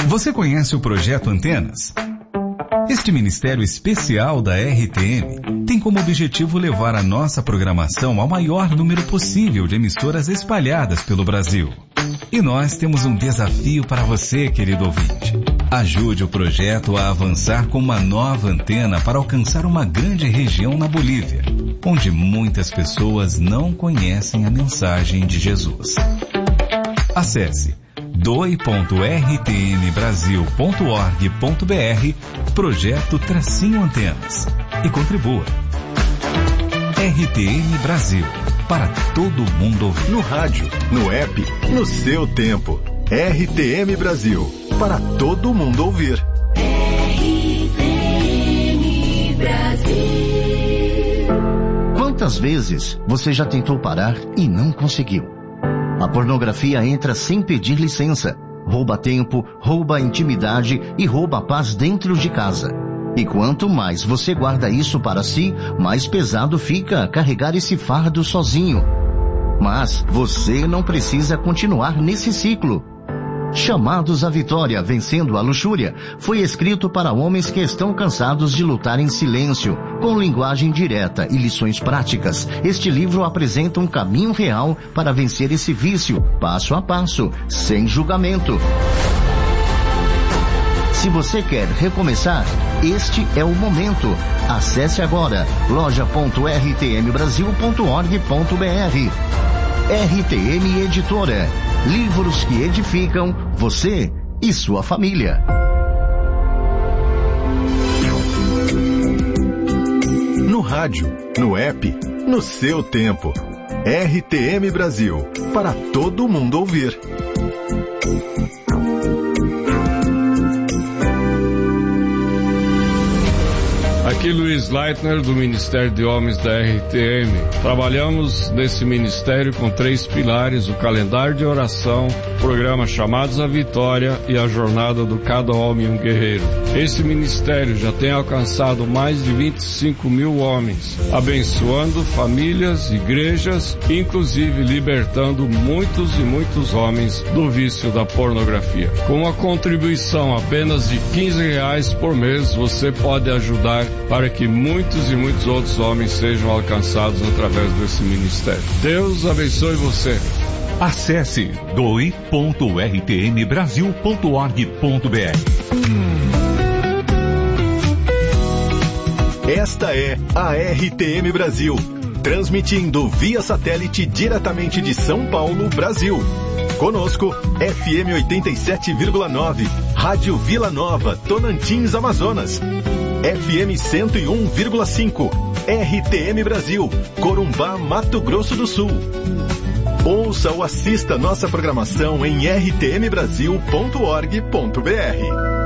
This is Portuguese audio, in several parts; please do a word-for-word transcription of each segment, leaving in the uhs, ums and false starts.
Você conhece o Projeto Antenas? Este ministério especial da R T M tem como objetivo levar a nossa programação ao maior número possível de emissoras espalhadas pelo Brasil. E nós temos um desafio para você, querido ouvinte. Ajude o projeto a avançar com uma nova antena para alcançar uma grande região na Bolívia, onde muitas pessoas não conhecem a mensagem de Jesus. Acesse doe ponto r t m brasil ponto org ponto b r Projeto Tracinho Antenas e contribua. R T M Brasil, para todo mundo ouvir. No rádio, no app, no seu tempo. R T M Brasil, para todo mundo ouvir. R T M Brasil. Quantas vezes você já tentou parar e não conseguiu? A pornografia entra sem pedir licença, rouba tempo, rouba a intimidade e rouba a paz dentro de casa. E quanto mais você guarda isso para si, mais pesado fica carregar esse fardo sozinho. Mas você não precisa continuar nesse ciclo. Chamados à Vitória, Vencendo a Luxúria, foi escrito para homens que estão cansados de lutar em silêncio, com linguagem direta e lições práticas. Este livro apresenta um caminho real para vencer esse vício, passo a passo, sem julgamento. Se você quer recomeçar, este é o momento. Acesse agora loja ponto r t m brasil ponto org ponto b r. R T M Editora. Livros que edificam você e sua família. No rádio, no app, no seu tempo. R T M Brasil, para todo mundo ouvir. Aqui Luiz Leitner, do Ministério de Homens da R T M. Trabalhamos nesse ministério com três pilares: o calendário de oração, o programa Chamados à Vitória e a jornada do Cada Homem um Guerreiro. Esse ministério já tem alcançado mais de vinte e cinco mil homens, abençoando famílias, igrejas, inclusive libertando muitos e muitos homens do vício da pornografia. Com uma contribuição apenas de quinze reais por mês, você pode ajudar para que muitos e muitos outros homens sejam alcançados através desse ministério. Deus abençoe você. Acesse doe ponto r t m brasil ponto org ponto b r. Esta é a R T M Brasil, transmitindo via satélite diretamente de São Paulo, Brasil. Conosco, F M oitenta e sete vírgula nove, Rádio Vila Nova, Tonantins, Amazonas. F M cento e um vírgula cinco, R T M Brasil, Corumbá, Mato Grosso do Sul. Ouça ou assista nossa programação em r t m brasil ponto org ponto b r.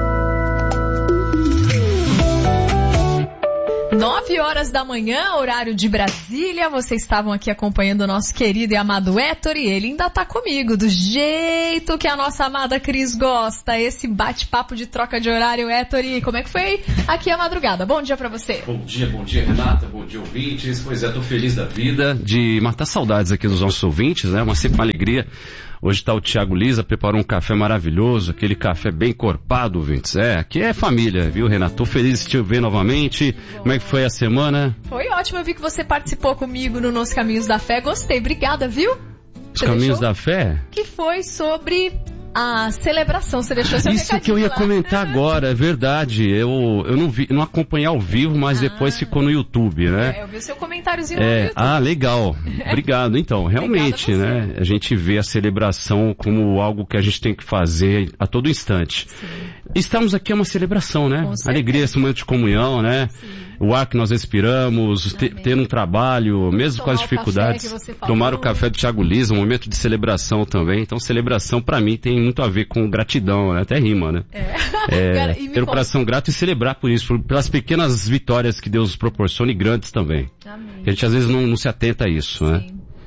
Nove horas da manhã, horário de Brasília. Vocês estavam aqui acompanhando o nosso querido e amado Héctor, e ele ainda tá comigo, do jeito que a nossa amada Cris gosta. Esse bate-papo de troca de horário, Héctor, e como é que foi aqui a madrugada? Bom dia pra você. Bom dia, bom dia, Renata, bom dia, ouvintes. Pois é, tô feliz da vida de matar saudades aqui dos nossos ouvintes, né? Uma sempre uma alegria. Hoje está o Thiago Lisa, preparou um café maravilhoso, aquele café bem encorpado, ouvintes. É, aqui é família, viu, Renato? Tô feliz de te ver novamente. Como é que foi a semana? Foi ótimo, eu vi que você participou comigo no Nos Caminhos da Fé. Gostei, obrigada, viu? Os você Caminhos deixou? Da Fé? Que foi sobre a celebração, você deixou seu Isso que eu ia lá. comentar agora, é verdade. Eu, eu não vi, não acompanhei ao vivo, mas ah, depois ficou no YouTube, né? É, eu vi o seu comentáriozinho é, no YouTube. Ah, legal. Obrigado. Então, realmente, a né? A gente vê a celebração como algo que a gente tem que fazer a todo instante. Sim. Estamos aqui é uma celebração, né? Alegria, esse momento de comunhão, né? Sim. O ar que nós respiramos, te, ter um trabalho, mesmo com as dificuldades. Tomar o café do Thiago Lisa, um momento de celebração também. Então, celebração pra mim tem muito a ver com gratidão, né? Até rima, né? É. É, ter o coração grato e celebrar por isso, por, pelas pequenas vitórias que Deus proporciona e grandes também. Amém. A gente às vezes não, não se atenta a isso, Sim. né?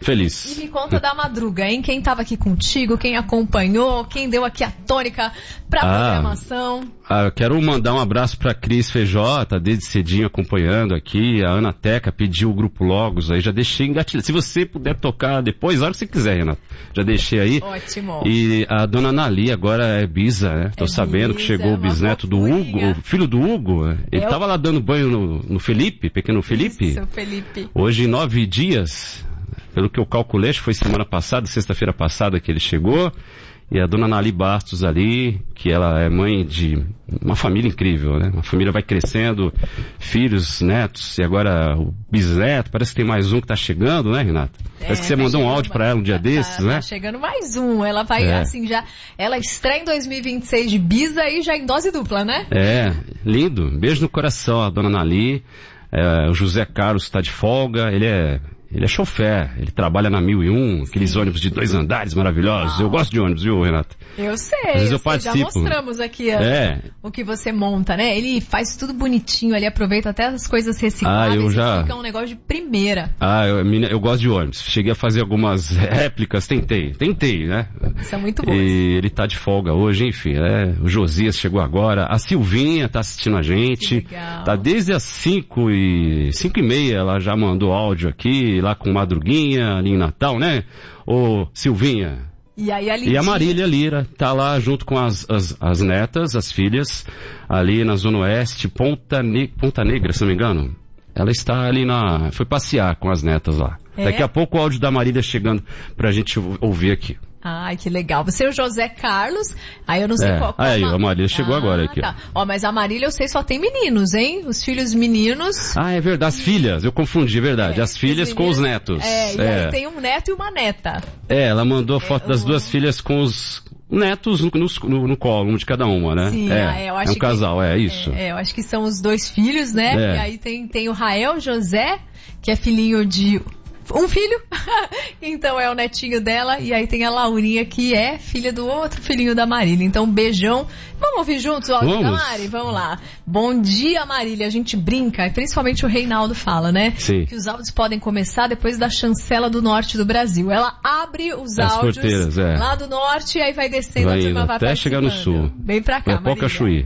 Feliz. E me conta da madruga, hein? Quem tava aqui contigo, quem acompanhou, quem deu aqui a tônica pra Ah. programação. Ah, eu quero mandar um abraço pra Cris Feijó, tá desde cedinho acompanhando aqui. A Ana Teca pediu o Grupo Logos aí, já deixei engatilhado. Se você puder tocar depois, a hora que você quiser, Renato. Já deixei aí. Ótimo. E a dona Nali agora é bisa, né? Tô É sabendo que bisa, chegou o uma bisneto do fofurinha. Hugo, o filho do Hugo. Ele É o- tava lá dando banho no, no Felipe, pequeno Felipe. Isso, Felipe. Hoje, nove dias, pelo que eu calculei, acho que foi semana passada, sexta-feira passada que ele chegou. E a dona Nali Bastos ali, que ela é mãe de uma família incrível, né? Uma família vai crescendo, filhos, netos, e agora o bisneto, parece que tem mais um que tá chegando, né, Renata? Parece que você tá mandou um chegando áudio pra ela um dia tá, desses, tá, né? Tá chegando mais um. Ela vai, É. assim, já... Ela estreia em dois mil e vinte e seis de bisa e já em dose dupla, né? É, lindo. Beijo no coração, a dona Nali. É, o José Carlos está de folga, ele é... Ele é chofer, ele trabalha na mil e um, aqueles ônibus de dois andares maravilhosos. Eu gosto de ônibus, viu, Renato? Eu sei, Às vezes eu sei, já participo. mostramos aqui ó, É. o que você monta, né? Ele faz tudo bonitinho ali, aproveita até as coisas recicláveis Ah, eu já- e fica um negócio de primeira. Ah, eu, eu gosto de ônibus. Cheguei a fazer algumas réplicas, tentei, tentei, né? Isso é muito bom. E ele tá de folga hoje, enfim, né? O Josias chegou agora, a Silvinha tá assistindo a gente. Que legal. Tá desde as cinco e, cinco e meia, ela já mandou áudio aqui, lá com Madruguinha, ali em Natal, né? Ô, Silvinha. E aí a E a Marília Lira tá lá junto com as, as, as netas, as filhas, ali na Zona Oeste, Ponta, ne Ponta Negra, se não me engano. Ela está ali na... Foi passear com as netas lá. É? Daqui a pouco o áudio da Marília chegando pra gente ouvir aqui. Ai, que legal. Você é o José Carlos, aí eu não sei É. qual... qual Aí, ma- a Marília chegou Ah, agora aqui, ó. tá. Ó, mas a Marília eu sei só tem meninos, hein? Os filhos meninos... Ah, é verdade, as filhas, eu confundi, é verdade. É, as filhas os com os meninos- netos. É, e aí tem um neto e uma neta. É, ela mandou a foto É, das o- duas filhas com os netos no, no, no colo, um de cada uma, né? Sim, é, ah, eu acho é um que- casal, é isso. É, eu acho que são os dois filhos, né? É. E aí tem, tem o Rael José, que é filhinho de um filho, então é o netinho dela, e aí tem a Laurinha, que é filha do outro filhinho da Marília. Então, beijão. Vamos ouvir juntos o áudio da Vamos. Mari? Vamos lá. Bom dia, Marília. A gente brinca, e principalmente o Reinaldo fala, né? Sim. Que os áudios podem começar depois da chancela do norte do Brasil. Ela abre os As áudios porteiras, é. lá do norte, e aí vai descendo, Vai a turma indo vai até chegar no participando. sul. Vem pra cá, É pouca Marília. chuí.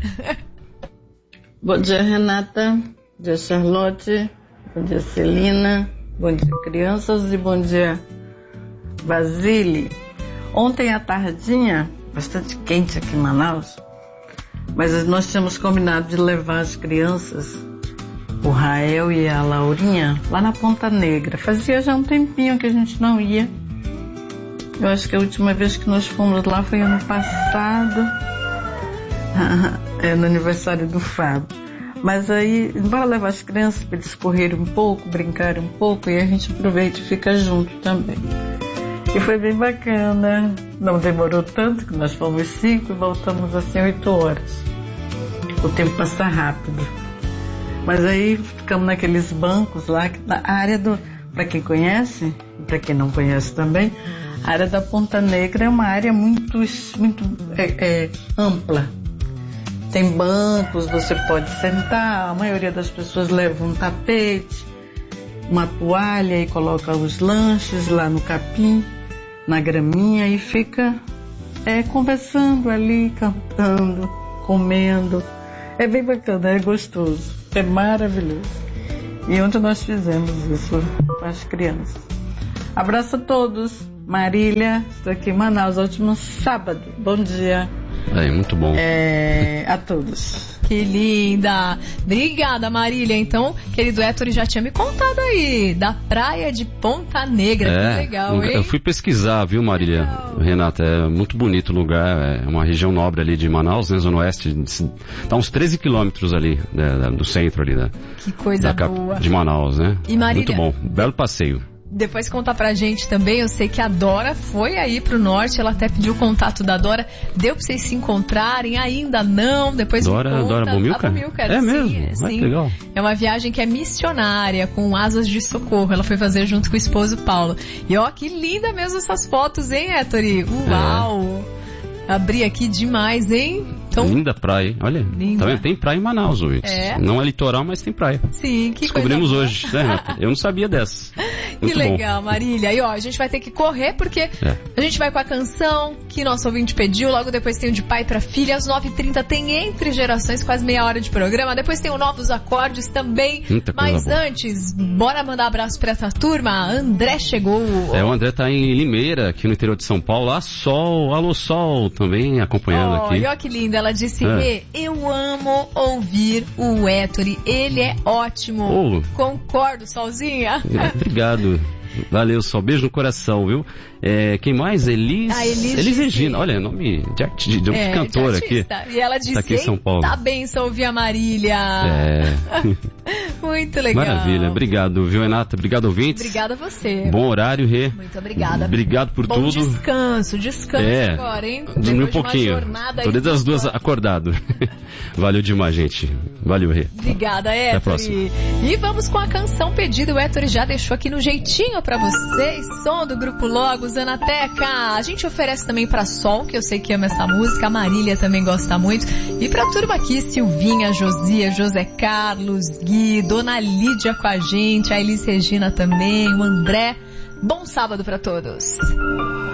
Bom dia, Renata. Bom dia, Charlotte. Bom dia, Celina. Bom dia, crianças. E bom dia, Basile. Ontem à tardinha, bastante quente aqui em Manaus, mas nós tínhamos combinado de levar as crianças, o Rael e a Laurinha, lá na Ponta Negra. Fazia já um tempinho que a gente não ia. Eu acho que a última vez que nós fomos lá foi ano passado. É, no aniversário do Fábio. Mas aí, bora levar as crianças para eles correrem um pouco, brincarem um pouco, e a gente aproveita e fica junto também. E foi bem bacana. Não demorou tanto, que nós fomos cinco e voltamos assim oito horas. O tempo passa rápido. Mas aí ficamos naqueles bancos lá, que a área do... Para quem conhece, para quem não conhece também, a área da Ponta Negra é uma área muito, muito é, é, ampla. Tem bancos, você pode sentar, a maioria das pessoas leva um tapete, uma toalha e coloca os lanches lá no capim, na graminha, e fica é, conversando ali, cantando, comendo. É bem bacana, é gostoso, é maravilhoso. E ontem nós fizemos isso com as crianças. Abraço a todos. Marília, estou aqui em Manaus, último sábado. Bom dia. É, muito bom. É, a todos. Que linda! Obrigada, Marília. Então, querido Héctor já tinha me contado aí, da praia de Ponta Negra. É, Que legal, hein? eu fui pesquisar, viu, Marília? Legal. Renata, é muito bonito o lugar, é uma região nobre ali de Manaus, né, Zona Oeste, tá uns treze quilômetros ali, né, do centro ali, né, Que coisa da cap- boa. de Manaus, né? E Marília? Muito bom, belo passeio. Depois conta pra gente também, eu sei que a Dora foi aí pro norte, ela até pediu o contato da Dora. Deu pra vocês se encontrarem? Ainda não? Depois Dora, me conta. Dora Bomilcar? A Bomilcar, É sim, mesmo? é, Ah, sim. que legal. É uma viagem que é missionária, com asas de socorro. Ela foi fazer junto com o esposo Paulo. E ó, que linda mesmo essas fotos, hein, Héctor? Uau! Abri aqui demais, hein? Então, linda praia, hein? Olha, linda. Tá vendo? Tem praia em Manaus, ouvintes. É. Não é litoral, mas tem praia. Sim, que Descobrimos coisa hoje, né, Renata? Eu não sabia dessa. Que Muito legal, bom. Marília. E ó, a gente vai ter que correr porque É. a gente vai com a canção que nosso ouvinte pediu, logo depois tem o de pai pra filha, às nove e trinta tem Entre Gerações, quase meia hora de programa, depois tem o Novos Acordes também. Muita coisa Mas boa. antes, bora mandar abraço pra essa turma. André chegou. É, o André tá em Limeira, aqui no interior de São Paulo. Lá, Sol, alô Sol, também acompanhando Oh, aqui. e olha que linda, ela disse, É. Rê, eu amo ouvir o Ettore, ele é ótimo. Oh. Concordo, Solzinha. É, obrigado. Valeu, Sol. Beijo no coração, viu? É, quem mais? Elis... A Elis Elis disse- Regina. Olha, nome de, art... de, de É, cantora de aqui. artista. E ela disse, Tá aqui em São Paulo. tá bem, só ouvir a Marília. É. Muito legal. Maravilha. Obrigado, viu, Renata? Obrigado, ouvintes. Obrigada a você. Bom horário, Rê. Muito obrigada. Obrigado por Bom tudo. descanso, descanso É. agora, hein? Dormi um Depois de uma pouquinho. jornada Tô aí desde as duas dupla. acordado. Valeu demais, gente. Valeu, Rê. Obrigada, Até a Ettore. próxima. E vamos com a canção pedida. O Ettore já deixou aqui no jeitinho pra vocês. Som do Grupo Logos, Anateca. A gente oferece também pra Sol, que eu sei que ama essa música. A Marília também gosta muito. E pra turma aqui, Silvinha, Josia, José Carlos, Gui, Dona Lídia com a gente, a Elis Regina também, o André. Bom sábado pra todos.